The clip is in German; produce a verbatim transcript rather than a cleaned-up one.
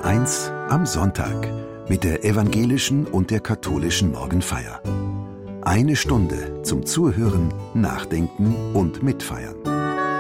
eins am Sonntag mit der evangelischen und der katholischen Morgenfeier. Eine Stunde zum Zuhören, Nachdenken und Mitfeiern.